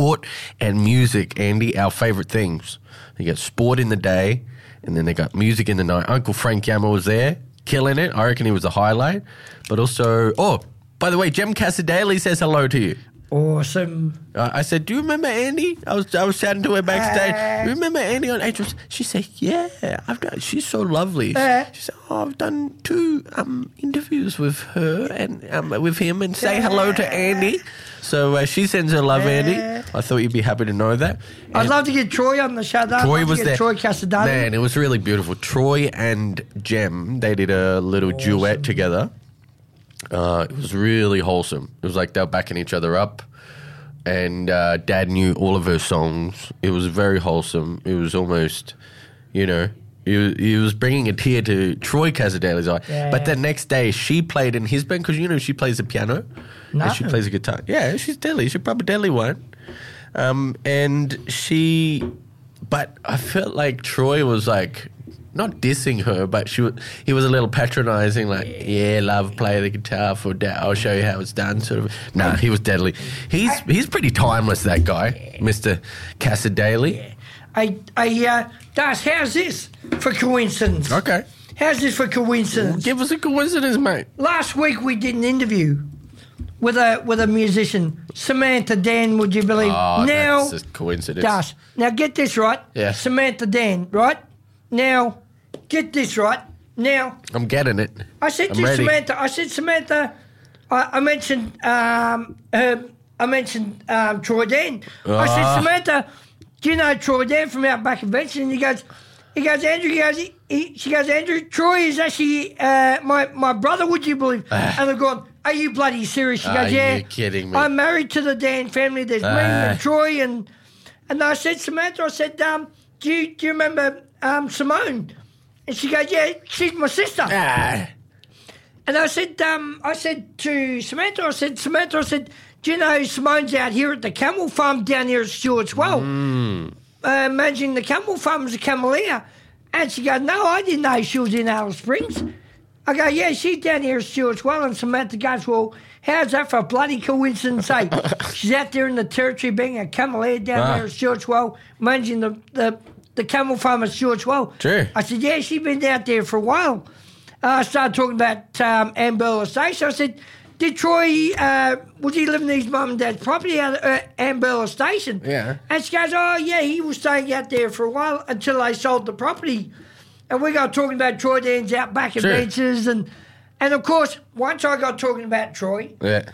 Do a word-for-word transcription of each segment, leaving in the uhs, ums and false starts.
sport and music, Andy, our favourite things. You got sport in the day, and then they got music in the night. Uncle Frank Yammer was there, killing it. I reckon he was the highlight. But also, oh, by the way, Jem Casadale says hello to you. Awesome. Uh, I said, do you remember Andy? I was I was chatting to her backstage. Uh, you remember Andy on Atrium? She said, yeah, I've done. She's so lovely. Uh, she said, oh, I've done two um, interviews with her and um, with him, and say uh, hello to Andy. So uh, she sends her love, uh, Andy. I thought you'd be happy to know that. And I'd love to get Troy on the show. Though. Troy I'd was to get there. Troy Casadale. Man, it was really beautiful. Troy and Jem, they did a little awesome. duet together. Uh, it was really wholesome. It was like they were backing each other up. And uh, Dad knew all of her songs. It was very wholesome. It was almost, you know, he was, he was bringing a tear to Troy Casadale's eye. Yeah. But the next day, she played in his band because, you know, she plays the piano. No. And she plays the guitar. Yeah, she's deadly. She's a proper deadly one. Um, and she, but I felt like Troy was like, not dissing her, but she was, he was a little patronising, like, yeah, love, play the guitar for dad. I'll show you how it's done, sort of. Nah, he was deadly. He's he's pretty timeless, that guy, Mister Casadale. Yeah. I, I, uh, Das, how's this for coincidence? Okay. How's this for coincidence? Well, give us a coincidence, mate. Last week we did an interview with a with a musician, Samantha Dan, would you believe? Oh, now, that's a coincidence. Das, now get this right. Yeah. Samantha Dan, right? Now, get this right. Now, I'm getting it. I said I'm to ready. Samantha, I said, Samantha, I, I mentioned, um, her, I mentioned um, Troy Dan. Oh. I said, Samantha, do you know Troy Dan from out back in Benson? And he goes, he goes, Andrew, he goes, he, he, she goes, Andrew, Troy is actually uh, my, my brother, would you believe? and I've gone, are you bloody serious? She Are goes, yeah. you kidding me? I'm married to the Dan family. There's Uh. me and Troy. And and I said, Samantha, I said, um, do you, do you remember um, Simone? And she goes, yeah, she's my sister. Ah. And I said, um, I said to Samantha, I said, Samantha, I said, do you know Simone's out here at the camel farm down here at Stewart's Well, Mm. uh, managing the camel farm as a cameleer. And she goes, no, I didn't know she was in Alice Springs. I go, yeah, she's down here at Stewart's Well. And Samantha goes, well, how's that for a bloody coincidence? Eh? She's out there in the territory being a cameleer down Ah. there at Stewart's Well, managing the, the, the camel farm at Stewart's Well. Sure. I said, yeah, she's been out there for a while. Uh, I started talking about um, Amberla Station. I said, did Troy, uh, was he living in his mum and dad's property out at uh, Amberla Station? Yeah. And she goes, oh, yeah, he was staying out there for a while until they sold the property. And we got talking about Troy Dan's outback Sure. adventures. And, and, of course, once I got talking about Troy, Yeah.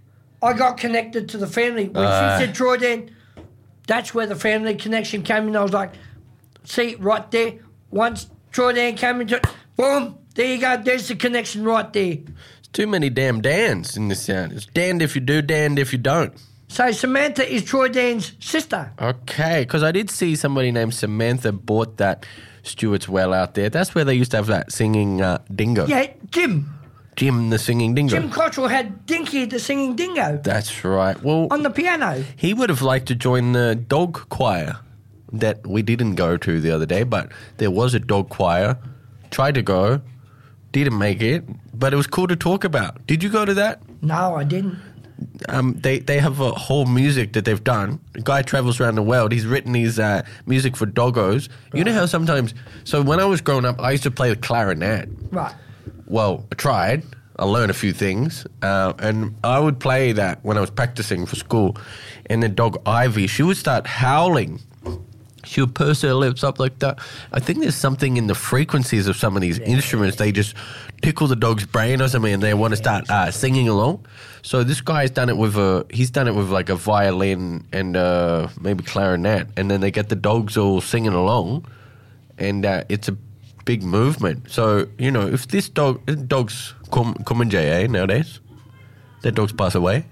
I got connected to the family. When Uh. she said Troy Dan, that's where the family connection came in. I was like, see, right there, once Troy Dan came into it, boom, there you go, there's the connection right there. There's too many damn Dans in this town. It's damned if you do, damned if you don't. So Samantha is Troy Dan's sister. Okay, because I did see somebody named Samantha bought that Stewart's Well out there. That's where they used to have that singing uh, dingo. Yeah, Jim. Jim the singing dingo. Jim Cottrell had Dinky the singing dingo That's right. Well, on the piano. he would have liked to join the dog choir that we didn't go to the other day, but there was a dog choir. Tried to go, didn't make it, but it was cool to talk about. Did you go to that? No, I didn't. Um, they they have a whole music that they've done. The guy travels around the world. He's written his uh, music for doggos. Right. You know how sometimes... So when I was growing up, I used to play the clarinet. Right. Well, I tried. I learned a few things. Uh, and I would play that when I was practicing for school. And the dog Ivy, she would start howling. She would purse her lips up like that. I think there's something in the frequencies of some of these yeah. instruments. They just tickle the dog's brain or something, and they want to start uh, singing along. So this guy's done it with a. He's done it with like a violin and uh, maybe clarinet, and then they get the dogs all singing along, and uh, it's a big movement. So you know, if this dog, dogs come come in J A nowadays, their dogs pass away.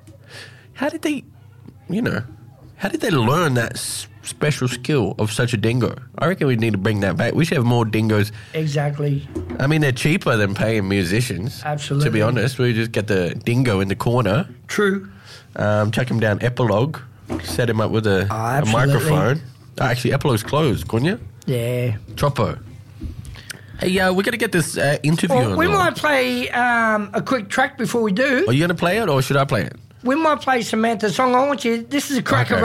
How did they, you know, how did they learn that s- special skill of such a dingo? I reckon we need to bring that back. We should have more dingoes. Exactly. I mean, they're cheaper than paying musicians. Absolutely. To be honest, we just get the dingo in the corner. True. Um, chuck him down Epilogue, set him up with a, Oh, a absolutely. microphone. Oh, actually, Epilogue's closed, couldn't you? Yeah. Troppo. Hey, uh, we're going to get this uh, interview Well, on. we the- might play um, a quick track before we do. Are you going to play it, or should I play it? We might play Samantha's song. I want you. This is a cracker. Okay.